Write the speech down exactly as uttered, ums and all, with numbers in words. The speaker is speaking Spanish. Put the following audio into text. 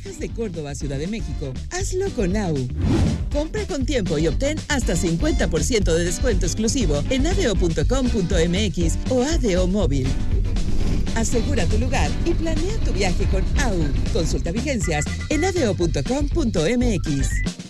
viajas de Córdoba a Ciudad de México, hazlo con A U. Compra con tiempo y obtén hasta cincuenta por ciento de descuento exclusivo en adeo punto com punto m x o Adeo Móvil. Asegura tu lugar y planea tu viaje con A U. Consulta vigencias en adeo punto com punto m x.